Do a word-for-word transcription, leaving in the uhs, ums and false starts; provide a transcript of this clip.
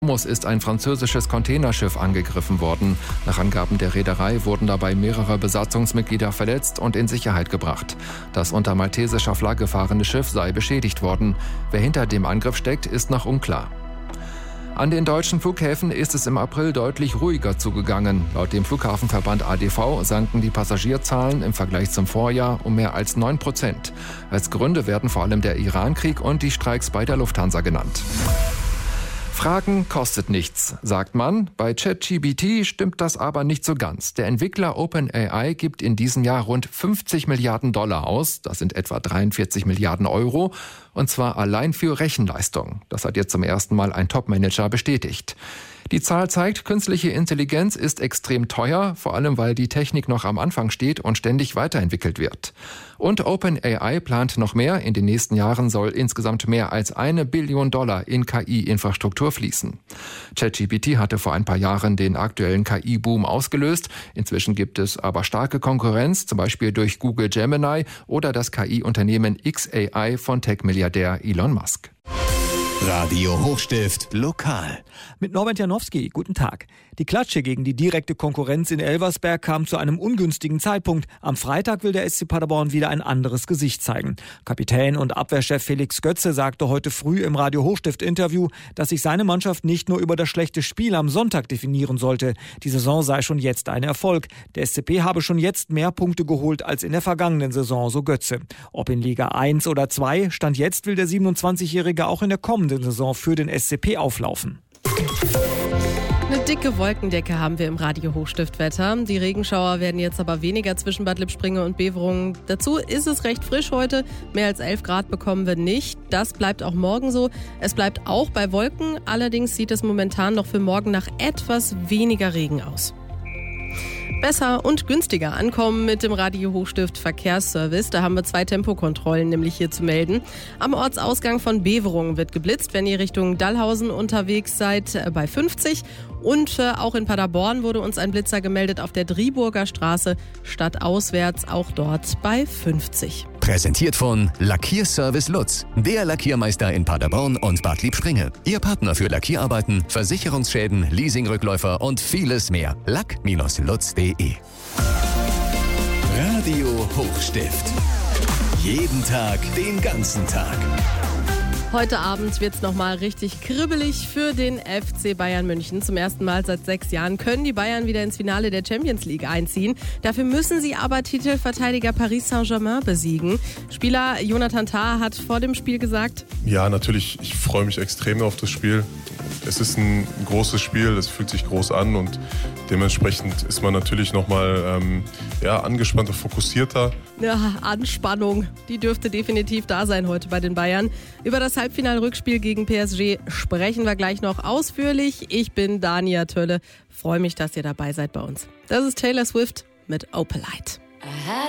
Hormuz ist ein französisches Containerschiff angegriffen worden. Nach Angaben der Reederei wurden dabei mehrere Besatzungsmitglieder verletzt und in Sicherheit gebracht. Das unter maltesischer Flagge fahrende Schiff sei beschädigt worden. Wer hinter dem Angriff steckt, ist noch unklar. An den deutschen Flughäfen ist es im April deutlich ruhiger zugegangen. Laut dem Flughafenverband A D V sanken die Passagierzahlen im Vergleich zum Vorjahr um mehr als neun Prozent. Als Gründe werden vor allem der Iran-Krieg und die Streiks bei der Lufthansa genannt. Fragen kostet nichts, sagt man. Bei ChatGPT stimmt das aber nicht so ganz. Der Entwickler OpenAI gibt in diesem Jahr rund fünfzig Milliarden Dollar aus. Das sind etwa dreiundvierzig Milliarden Euro. Und zwar allein für Rechenleistung. Das hat jetzt zum ersten Mal ein Top-Manager bestätigt. Die Zahl zeigt, künstliche Intelligenz ist extrem teuer, vor allem weil die Technik noch am Anfang steht und ständig weiterentwickelt wird. Und OpenAI plant noch mehr. In den nächsten Jahren soll insgesamt mehr als eine Billion Dollar in K I-Infrastruktur fließen. ChatGPT hatte vor ein paar Jahren den aktuellen K I-Boom ausgelöst. Inzwischen gibt es aber starke Konkurrenz, zum Beispiel durch Google Gemini oder das K I-Unternehmen X A I von Tech-Milliardär Elon Musk. Radio Hochstift lokal. Mit Norbert Janowski, guten Tag. Die Klatsche gegen die direkte Konkurrenz in Elversberg kam zu einem ungünstigen Zeitpunkt. Am Freitag will der S C Paderborn wieder ein anderes Gesicht zeigen. Kapitän und Abwehrchef Felix Götze sagte heute früh im Radio Hochstift-Interview, dass sich seine Mannschaft nicht nur über das schlechte Spiel am Sonntag definieren sollte. Die Saison sei schon jetzt ein Erfolg. Der S C P habe schon jetzt mehr Punkte geholt als in der vergangenen Saison, so Götze. Ob in Liga eins oder zwei, Stand jetzt will der siebenundzwanzigjährige auch in der kommenden Saison für den S C P auflaufen. Eine dicke Wolkendecke haben wir im Radio Hochstiftwetter. Die Regenschauer werden jetzt aber weniger zwischen Bad Lippspringe und Beverungen. Dazu ist es recht frisch heute. Mehr als elf Grad bekommen wir nicht. Das bleibt auch morgen so. Es bleibt auch bei Wolken. Allerdings sieht es momentan noch für morgen nach etwas weniger Regen aus. Besser und günstiger ankommen mit dem Radio Hochstift Verkehrsservice. Da haben wir zwei Tempokontrollen nämlich hier zu melden. Am Ortsausgang von Beverungen wird geblitzt, wenn ihr Richtung Dallhausen unterwegs seid, bei fünfzig. Und äh, auch in Paderborn wurde uns ein Blitzer gemeldet auf der Driburger Straße, stadtauswärts, auch dort bei fünfzig. Präsentiert von Lackierservice Lutz, der Lackiermeister in Paderborn und Bad Lippspringe. Ihr Partner für Lackierarbeiten, Versicherungsschäden, Leasingrückläufer und vieles mehr. lack Bindestrich lutz punkt de Radio Hochstift. Jeden Tag, den ganzen Tag. Heute Abend wird's nochmal richtig kribbelig für den F C Bayern München. Zum ersten Mal seit sechs Jahren können die Bayern wieder ins Finale der Champions League einziehen. Dafür müssen sie aber Titelverteidiger Paris Saint-Germain besiegen. Spieler Jonathan Tah hat vor dem Spiel gesagt: Ja, natürlich, ich freue mich extrem auf das Spiel. Es ist ein großes Spiel, es fühlt sich groß an und dementsprechend ist man natürlich nochmal ähm, ja, angespannter, fokussierter. Ja, Anspannung, die dürfte definitiv da sein heute bei den Bayern. Über das Halbfinal-Rückspiel gegen P S G sprechen wir gleich noch ausführlich. Ich bin Dania Tölle, freue mich, dass ihr dabei seid bei uns. Das ist Taylor Swift mit Opalite.